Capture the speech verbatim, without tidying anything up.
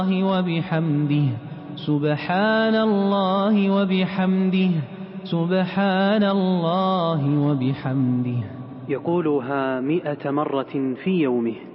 وبحمده سبحان الله وبحمده سبحان الله وبحمده. يقولها مئة مرة في يومه.